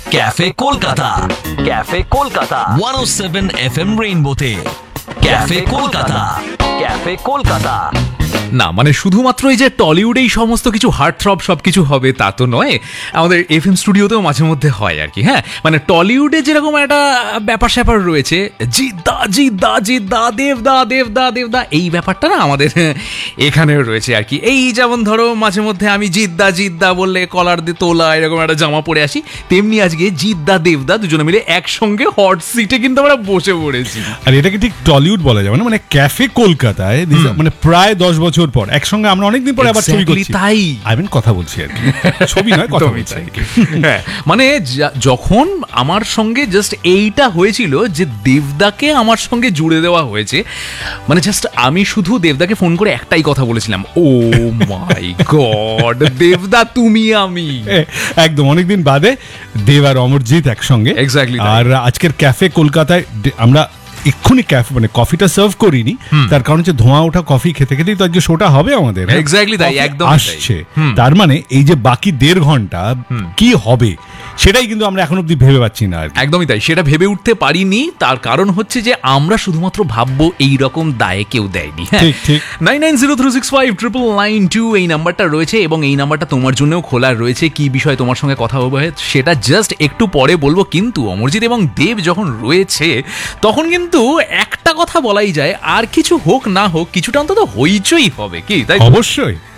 Cafe Kolkata, cafe Kolkata 107 FM রেইনবোতে, cafe Kolkata, cafe Kolkata. না মানে শুধুমাত্র এই যে টলিউডেই সমস্ত কিছু হার্টথ্রব সবকিছু হবে তা তো নয়, আমাদের এফএম স্টুডিওতেও মাঝে মধ্যে হয় আর কি। হ্যাঁ, মানে টলিউডে যেরকম একটা ব্যাপার স্যাপার রয়েছে, জিদ্দা জিদ্দা জিদ্দা দেবদা দেবদা দেবদা, এই ব্যাপারটা না আমাদের এখানেও রয়েছে আর কি। এই যেমন ধরো মাঝে মধ্যে আমি জিদ্দা জিদ্দা বললে কলার দিয়ে তোলা এরকম একটা জামা পরে আসি, তেমনি আজকে জিদ্দা দেবদা দুজনে মিলে একসঙ্গে হট সিটে কিন্তু আমরা বসে পড়েছি। আর এটাকে ঠিক টলিউড বলা যাবে না, মানে ক্যাফে কলকাতায় মানে প্রায় 10 বছর পর একসঙ্গে আমরা অনেকদিন পরে আবার ছবি করছি। তাই আমি কথা বলছি আর কি, ছবি নয় কথা বলছি। হ্যাঁ, মানে যখন আমার সঙ্গে জাস্ট এইটা হয়েছিল যে দেবদাকে আমার সঙ্গে জুড়ে দেওয়া হয়েছে, মানে জাস্ট আমি শুধু দেবদাকে ফোন করে একটাই কথা বলেছিলাম, ও মাই গড দেবদা তুমি আমি। একদম অনেকদিন বাদে দেব আর অমরজিৎ একসঙ্গে। এক্স্যাক্টলি। আর আজকের ক্যাফে কলকাতায় আমরা এক্ষুনি ক্যাফে মানে কফিটা সার্ভ করিনি, তার কারণ হচ্ছে ধোঁয়া ওঠা কফি খেতে খেতেই তো আজকে শোটা হবে আমাদের। এক্স্যাক্টলি তাই, একদম আসছে। তার মানে এই যে বাকি 1.5 ঘন্টা কি হবে সেটাই কিন্তু আমরা এখন অব্দি ভেবে পাচ্ছি না। একদমই তাই, সেটা ভেবে উঠতে পারিনি। তার কারণ হচ্ছে যে আমরা শুধুমাত্র ভাববো এইরকম দায়ে কেউ দেয়নি। হ্যাঁ, 9903659992 এই নাম্বারটা রয়েছে এবং এই নাম্বারটা তোমার জন্যও খোলা রয়েছে। কি বিষয়ে তোমার সঙ্গে কথা হবে সেটা জাস্ট একটু পরে বলবো, কিন্তু অমরজিৎ এবং দেব যখন রয়েছে তখন কিন্তু একটা কথা বলাই যায়, আর কিছু হোক না হোক কিছুটা অন্তত হইচই হবে, কি তাই? অবশ্যই।